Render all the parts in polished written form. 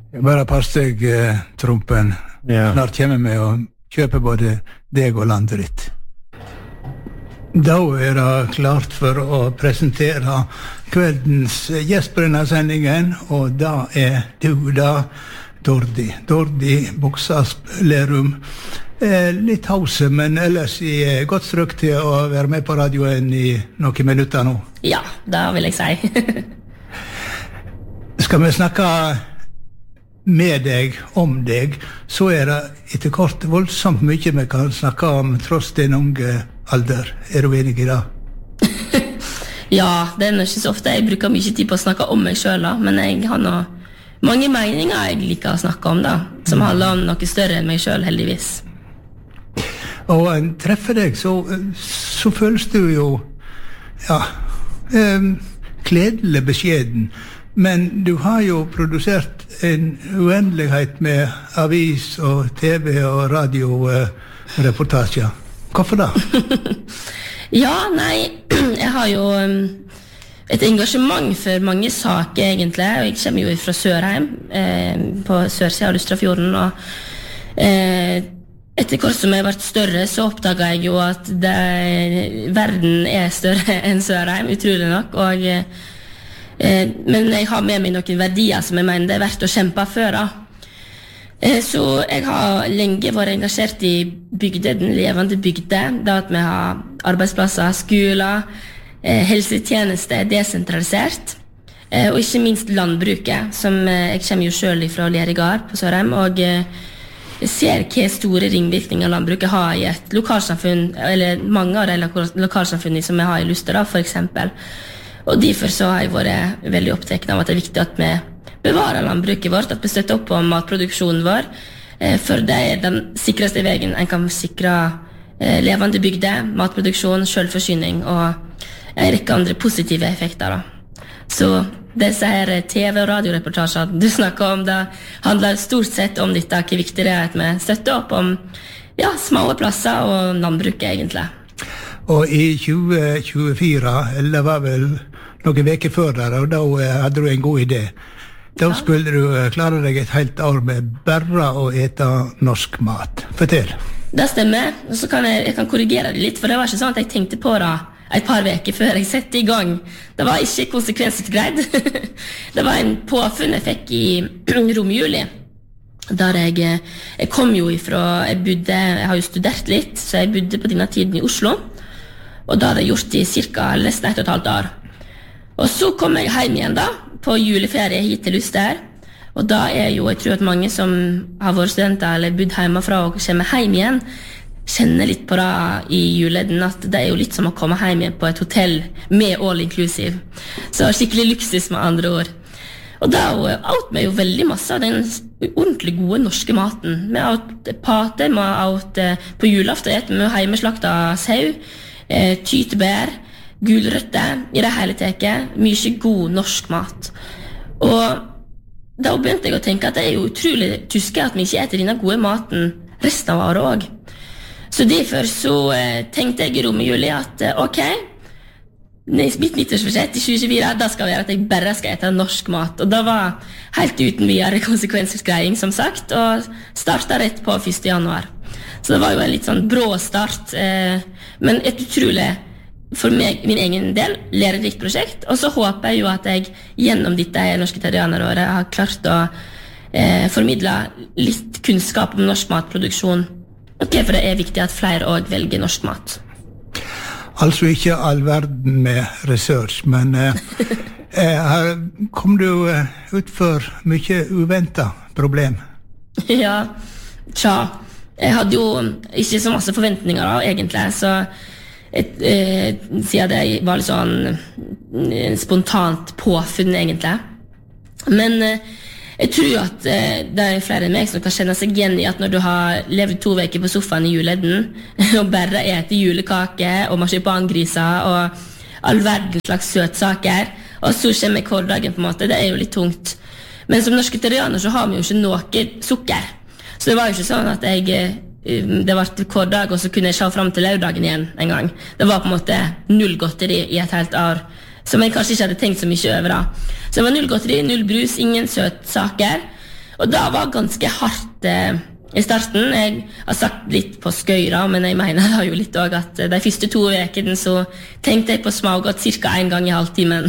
Bare pass deg, Trumpen. Ja. Snart kommer vi og kjøper både deg og landet ditt. Da det klart for å presentere kveldens gjest på denne sendingen, og da du da, Dordi Buksasp Lerum. Litt hause, men ellers I godt strøk til å være med på radioen I noen minutter nå. Ja, det vil jeg si. Skal vi snakke med deg, om deg, så det etter kort voldsomt mye vi kan snakke om tross din unge alder. Du enig I det? Ja, det nok ikke så ofte. Jeg bruker mye tid på å snakke om meg selv, da. Men jeg har mange meninger jeg liker å snakke om, da, som handler om noe større enn meg selv, heldigvis. Og treffer deg, så føles du jo, ja, kledelig beskjeden. Men du har jo produsert en uendelighet med avis og TV og radioreportasjer. Hvorfor da? Ja, nei, jeg har jo et engasjement for mange saker egentlig, og jeg kommer jo fra Sørheim, på sørsiden av Lustrafjorden, og etter hvert som jeg har vært større, så oppdaget jeg jo at verden større enn Sørheim, utrolig nok, og men jeg har med meg noen verdier som jeg mener det verdt å kjempe for da. Så jeg har lenge vært engasjert I bygde, den levende bygde, da at vi har arbeidsplasser, skoler, helsetjeneste, desentralisert, og ikke minst landbruket, som jeg kommer jo selv fra Lerigard på Sørheim, og jeg ser hva store ringvirkninger landbruket har I et lokalsamfunn, eller mange av de lokalsamfunnene som jeg har I Luster da, for eksempel. Og derfor så har jeg vært veldig opptatt av at det viktig at vi bevarer landbruket vårt, at vi støtter opp på matproduksjonen vår, for det den sikreste veien en kan sikre levende bygder, matproduksjon, selvforsyning og en rekke andre positive effekter da. Så disse her TV- og radioreportasjer du snakker om, det handler stort sett om dette, hvor viktig det at vi støtter opp om små plasser og landbruket egentlig. Og I 2024, eller det var vel noen veker før der, og da hadde du en god idé. Da skulle du klare deg et helt år med bare å ete norsk mat. Fortell. Det stemmer, og så kan jeg kan korrigere det litt, for det var ikke sånn at jeg tenkte på det et par veker før jeg sette I gang. Det var ikke konsekvensutgreid. Det var en påfunn jeg fikk I romjuli, der jeg kom jo ifra, jeg har jo studert litt, så jeg bodde på denne tiden I Oslo, og da hadde jeg gjort I cirka nesten 1,5 år. Og så kom jeg hjem igjen da, på juleferie hit til Luster, og da jo, jeg tror at mange som har vært studenter eller bodd hjemmefra og kommer hjem igjen, kjenner litt på det I juleden, at det jo litt som å komme hjem igjen på et hotell med all inclusive. Så skikkelig luksus med andre ord. Og da åt vi jo veldig masse av den ordentlig gode norske maten. Vi åt pate, vi åt på julaften, vi hjemmeslakta sau, tytebær, gulrøtter, I det hele teket, mye god norsk mat. Og da begynte jeg å tenke at det jo utrolig tyske at vi ikke etter denne gode maten resten av året også. Så derfor så tenkte jeg I romjuli at ok, mitt nyttårsforsett I 2024, da skal være at jeg bare skal ete norsk mat. Og da var helt uten videre konsekvensutgreiing, som sagt, og startet rett på 1. januar. Så det var jo en litt sånn brå start, men et utrolig, for meg, min egen del, lærerikt prosjekt. Og så håper jeg jo at jeg gjennom dette norske terrianeråret har klart å formidle litt kunnskap om norsk matproduksjon. Og hvorfor det viktig at flere også velger norsk mat. Altså ikke all verden med research, men kom du ut for mye uventet problem? Ja, jeg hadde jo ikke så masse forventninger da, egentlig, så siden det var litt sånn spontant påfunn egentlig. Men jeg tror at det flere enn meg som kan kjenne seg igjen I at når du har levd 2 veker på sofaen I juleden og bare etter julekake og marsipangriser og all verdens slags søtsaker, og så kommer hverdagen på en måte, det jo litt tungt. Men som norsketarianer så har vi jo ikke noe sukker. Så det var jo ikke sånn at det var hverdag, og så kunne jeg se frem til lørdagen igjen en gang. Det var på en måte null godteri I et helt år, som jeg kanskje ikke hadde tenkt så mye over da. Så det var null godteri, null brus, ingen søtsaker, Og da var ganske hardt i starten. Jeg har sagt litt på skøyra, men jeg mener da jo litt også at de første 2 ukene så tenkte jeg på smågodt cirka 1 gang i halvtimen.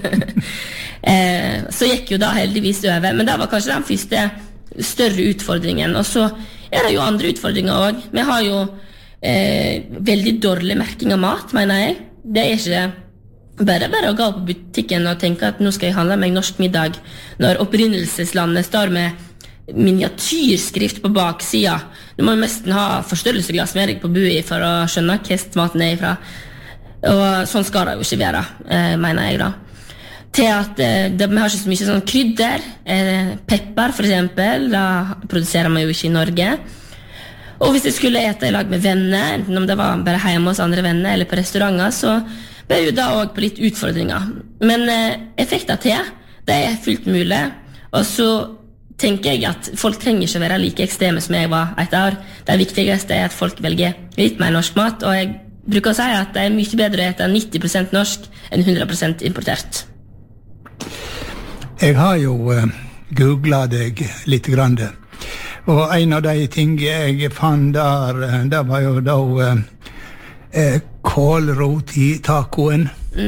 Så gikk jo da heldigvis over, men det var kanskje den første større utfordringen. Og så det jo andre utfordringer også. Vi har jo veldig dårlig merking av mat, mener jeg. Det ikke bare å gå på butikken og tenke at nå skal jeg handle meg norsk middag, når opprinnelseslandet står med miniatyrskrift på baksida. Du må jo nesten ha forstørrelsesglass med deg på bui for å skjønne hva maten ifra. Og sånn skal det jo ikke være, mener jeg da. Til at vi har ikke så mye sånn krydder, pepper for eksempel, da produserer man jo ikke i Norge. Og hvis jeg skulle ete i lag med venner, enten om det var bare hjemme hos andre venner eller på restauranter, så ble jo da også på litt utfordringer. Men effekter til, det fullt mulig. Og så tenker jeg at folk trenger ikke være like ekstreme som jeg var et år. Det viktigste at folk velger litt mer norsk mat, og jeg bruker å si at det mye bedre å ete 90% norsk enn 100% importert. Jeg har jo googlet deg litt grann. Og en av de ting jeg fant der, det var jo da kålrot i tacoen.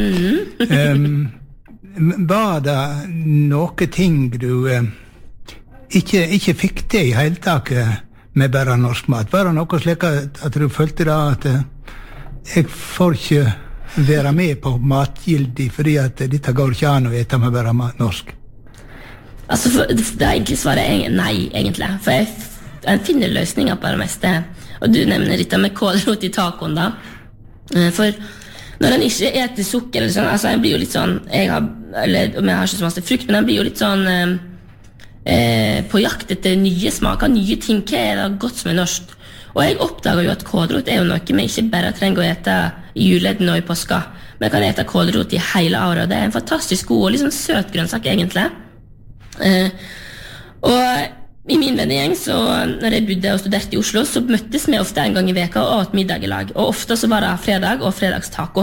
Var det noe ting du ikke fikk til i hele taket med bare norsk mat? Var det noe slik at du følte da at jeg får ikke være med på matgildig fordi at dette går ikke an å ete med bare norsk? Altså, det egentlig svaret nei, egentlig. For jeg finner løsninger på det meste. Og du nevner dette med kålrot i tacoen da. For når en ikke eter sukker eller sånn, altså jeg blir jo litt sånn, jeg har ikke så masse frukt, men jeg blir jo litt sånn på jakt etter nye smaker, nye ting. Hva det godt som norsk? Og jeg oppdager jo at kålrot jo noe vi ikke bare trenger å ete i juletten og i påska. Vi kan ete kålrot i hele året, og det en fantastisk god og litt sånn søt grønnsak egentlig. Og i min vennegjeng, så når jeg bodde og studerte i Oslo, så møttes vi ofte en gang i veka og åt middag i lag. Og ofte så var det fredag og fredagstaco.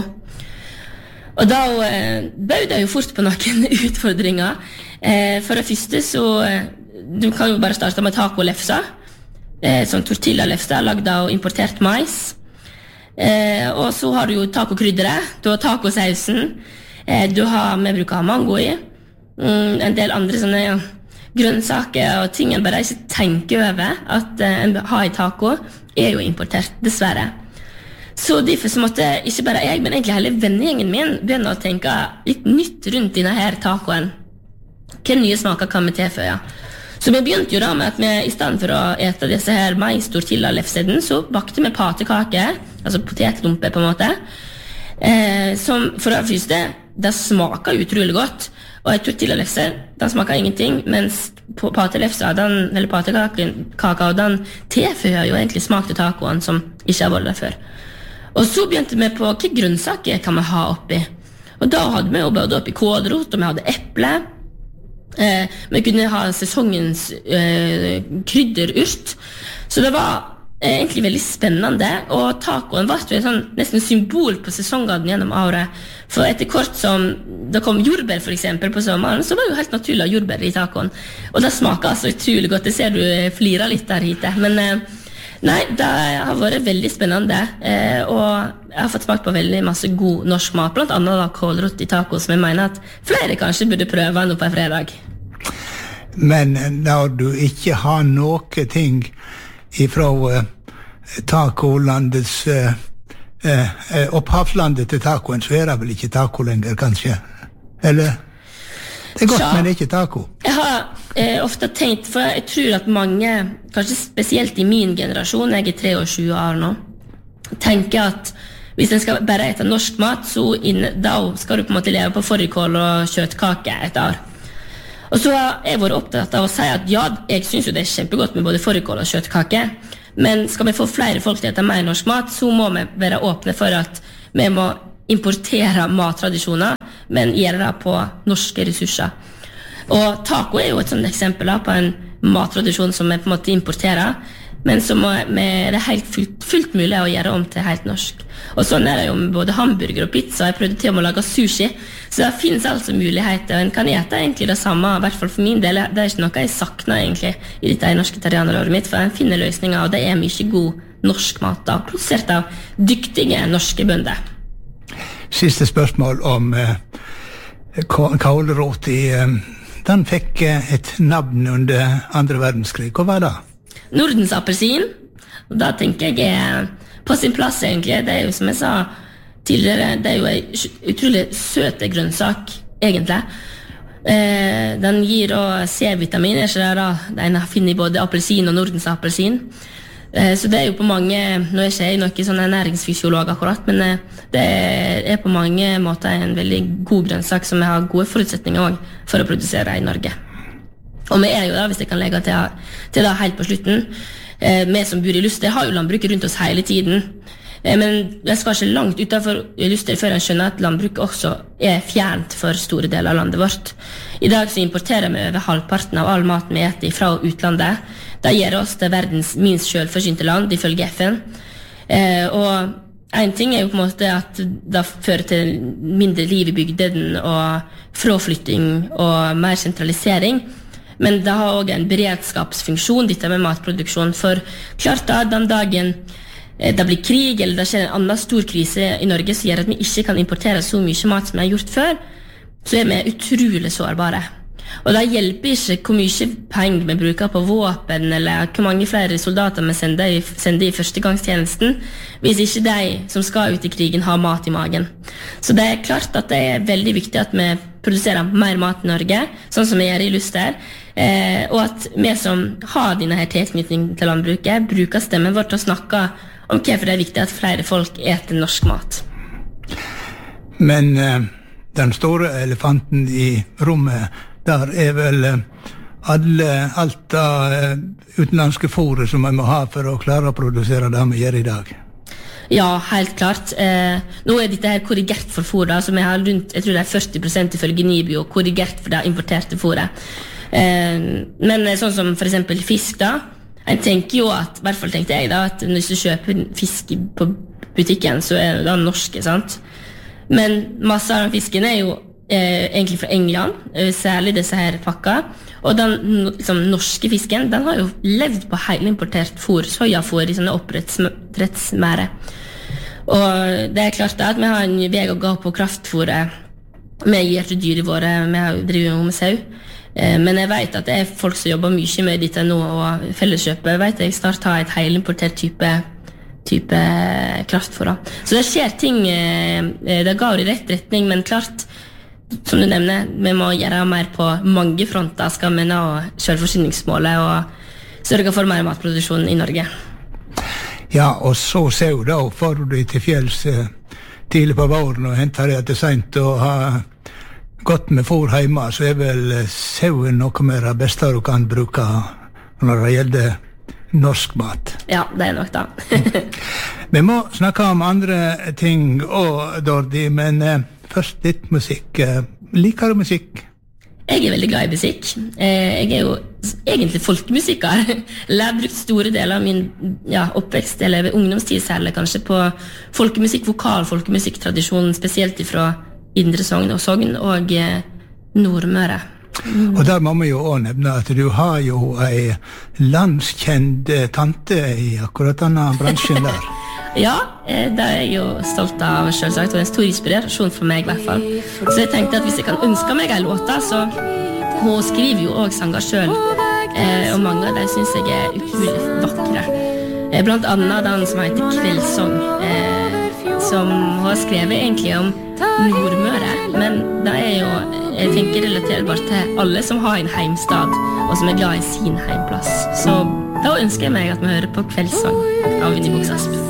Og da bød jeg jo fort på noen utfordringer. For det første så du kan jo bare starte med tacolefsa, sånn tortillalefsa lagd av importert mais. Og så har du jo tacokrydderet, du har tacosausen, vi bruker å ha mango i, en del andre sånne grønnsaker og ting en bare ikke tenker over at en har i taco jo importert, dessverre. Så derfor så måtte ikke bare jeg, men egentlig hele vennegjengen min begynne å tenke litt nytt rundt denne her tacoen. Hva nye smaker kan vi tilføye? Så vi begynte jo da med at vi i stedet for å ete disse her mais-tortilla-lefseden, så bakte vi patekake, altså potetlumpe på en måte, som for det første, det smaker utrolig godt. Og en tortillalefse, den smaker ingenting, mens patelefsa, eller patekaka, den tilføyer jo egentlig smak til tacoen som ikke har vært der før. Og så begynte vi på hva grønnsaker kan vi ha oppi. Og da hadde vi jo både oppi kålrot, og vi hadde eple. Vi kunne ha sesongens krydderurt. Så det var egentlig veldig spennende, og tacoen var jo sånn, nesten symbol på sesongene gjennom året. For etter kort som det kom jordbær for eksempel på sommeren, så var det jo helt naturlig å ha jordbær i tacoen. Og det smaker altså utrolig godt, det ser du flirer litt der hit. Men nei, det har vært veldig spennende, og jeg har fått smakt på veldig masse god norsk mat, blant annet da kålrot i taco, som jeg mener at flere kanskje burde prøve nå på en fredag. Men når du ikke har noe ting ifra tacolandets opphavslandet til tacoen, så det vel ikke taco lenger, kanskje? Eller? Det godt, men det ikke taco. Jeg har ofte tenkt, for jeg tror at mange, kanskje spesielt i min generasjon, jeg 23 år nå, tenker at hvis en skal bare ete norsk mat, så da skal du på en måte leve på fårikål og kjøttkake et år. Og så har jeg vært opptatt av å si at ja, jeg synes jo det kjempegodt med både fårikål og kjøttkake, men skal vi få flere folk til å ete mer norsk mat, så må vi være åpne for at vi må importere mattradisjoner, men gjøre det på norske ressurser. Og taco jo et sånt eksempel på en mattradisjon som vi på en måte importerer, men så er det helt fullt mulig å gjøre om til helt norsk. Og sånn er det jo med både hamburger og pizza. Jeg prøvde til å lage sushi, så det finnes altså muligheter, og en kan gjøre egentlig det samme, i hvert fall for min del. Det er ikke noe jeg savner egentlig i dette norske italianeråret mitt, for en finner løsninger, og det er mye god norsk mat da, produsert av dyktige norske bønder. Siste spørsmål om kålroti. Den fikk et navn under andre verdenskrig. Hva var det? Nordens appelsin. Og da tenker jeg er på sin plass egentlig. Det er jo som jeg sa tidligere, det er jo en utrolig søte grønnsak, egentlig. Den gir også C-vitamin, ikke det da? Den finner i både appelsin og Nordens appelsin. Så det er jo på mange, nå er ikke jeg noen sånn næringsfysiolog akkurat, men det er på mange måter en veldig god grønnsak som har gode forutsetninger også for å produsere i Norge. Og vi er jo da, hvis jeg kan legge til da helt på slutten, vi som bor i Luster har jo landbruket rundt oss hele tiden, men jeg skal ikke langt utenfor Luster før jeg skjønner at landbruket også er fjernt for store deler av landet vårt. I dag så importerer vi over halvparten av all mat vi eter fra utlandet. Det gjør oss til verdens minst selvforsynte land, ifølge FN. Og en ting er jo på en måte at det fører til mindre liv i bygden og fraflytting og mer sentralisering. Men det har også en beredskapsfunksjon, dette med matproduksjon. For klart da, den dagen det blir krig, eller det skjer en annen stor krise i Norge som gjør at vi ikke kan importere så mye mat som vi har gjort før, så er vi utrolig sårbare. Og det hjelper ikke hvor mye penger vi bruker på våpen, eller hvor mange flere soldater vi sender i førstegangstjenesten, hvis ikke de som skal ut i krigen har mat i magen. Så det er klart at det er veldig viktig at vi produserer mer mat i Norge, sånn som vi gjør i Luster, og at vi som har denne her tilknytning til landbruket, bruker stemmen vår til å snakke om hvorfor det er viktig at flere folk eter norsk mat. Men den store elefanten i rommet, der er vel alt av utenlandske fôrer som man må ha for å klare å produsere det vi gjør i dag. Ja, helt klart. Nå er dette her korrigert for fôr, da, som jeg har rundt, jeg tror det er 40% ifølge Nibio, korrigert for det importerte fôret. Men sånn som for eksempel fisk da, en tenker jo at, i hvert fall tenkte jeg da, at hvis du kjøper fisk på butikken, så er det da norske, sant? Men masse av den fisken er jo egentlig fra England, særlig disse her pakka, og den liksom, norske fisken, den har jo levd på hele importert fôr, sojafôr i sånne oppdrettsmære. Og det er klart at vi har en vei å gå på kraftfôret, vi gir til dyr i våre, vi driver jo med sau, men jeg vet at det er folk som jobber mye med dette nå, og Felleskjøpet vet jeg snart har et helimportert type kraftfôr. Så det skjer ting, det går i rett retning, men klart, som du nevner, vi må gjøre mer på mange fronter, skal vi nå selvforsyningsmålet og sørge for mer matproduksjon i Norge. Ja, og så sau da, får du til fjells tidlig på våren og henter det til sent og har gått med fôr hjemme, så er vel sauen noe mer det beste du kan bruke når det gjelder norsk mat. Ja, det er nok da. Vi må snakke om andre ting også, Dordi, men først litt musikk. Liker du musikk? Jeg er veldig glad i musikk. Jeg er jo egentlig folkemusiker. Jeg har brukt store deler av min oppvekst, eller ungdomstid særlig kanskje, på folkemusikk, vokal folkemusikktradisjonen, spesielt fra Indre Sogn og Nordmøre. Og der må vi jo også nevne at du har jo en landskjent tante i akkurat denne bransjen der. Ja, det er jeg jo stolt av selvsagt, og en stor inspirasjon for meg i hvert fall. Så jeg tenkte at hvis jeg kan ønske meg en låta, så hun skriver jo også sanger selv, og mange av dem synes jeg er utrolig vakre. Blant annet den som heter Kveldssong, som hun har skrevet egentlig om Nordmøre, men det er jo, jeg tenker relaterbart til alle som har en heimstad, og som er glad i sin heimplass. Så da ønsker jeg meg at vi hører på Kveldssong av Vinnie Buksasp.